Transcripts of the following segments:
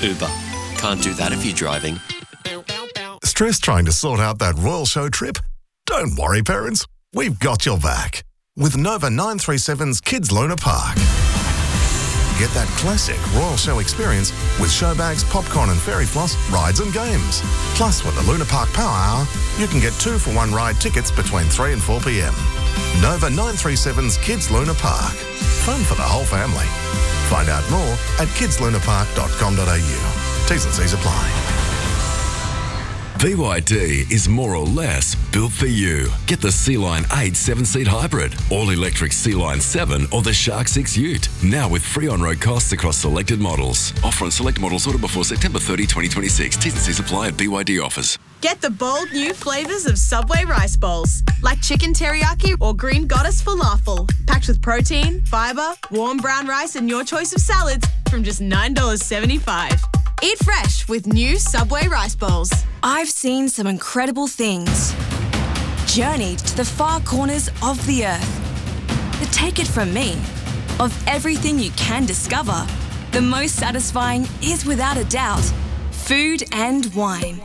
Uber. Can't do that if you're driving. Stress trying to sort out that Royal Show trip? Don't worry, parents. We've got your back. With Nova 937's Kids Luna Park. Get that classic Royal Show experience with show bags, popcorn and fairy floss, rides and games. Plus, with the Luna Park Power Hour, you can get 2-for-1 ride tickets between 3 and 4 p.m. Nova 937's Kids Luna Park. Fun for the whole family. Find out more at kidslunapark.com.au. T's and C's apply. BYD is more or less built for you. Get the Sea-Line 8 7-seat hybrid, all-electric Sea-Line 7 or the Shark 6 Ute. Now with free on-road costs across selected models. Offer on select models ordered before September 30, 2026. T's and C's apply at BYD offers. Get the bold new flavours of Subway rice bowls, like chicken teriyaki or green goddess falafel. Packed with protein, fibre, warm brown rice and your choice of salads from just $9.75. Eat fresh with new Subway rice bowls. I've seen some incredible things. Journeyed to the far corners of the earth. But take it from me, of everything you can discover, the most satisfying is without a doubt food and wine.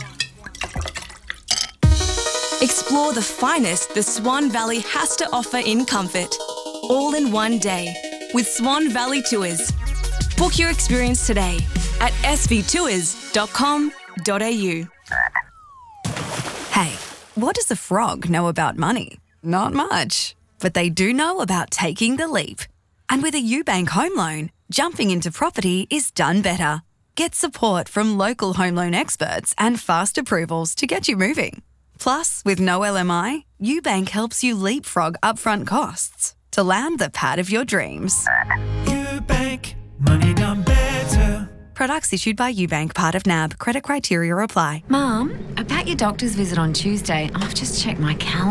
Explore the finest the Swan Valley has to offer in comfort, all in one day with Swan Valley Tours. Book your experience today at svtours.com.au. Hey, what does a frog know about money? Not much. But they do know about taking the leap. And with a UBank home loan, jumping into property is done better. Get support from local home loan experts and fast approvals to get you moving. Plus, with no LMI, UBank helps you leapfrog upfront costs to land the pad of your dreams. UBank, money done better. Products issued by UBank, part of NAB. Credit criteria apply. Mum, about your doctor's visit on Tuesday, I've just checked my calendar.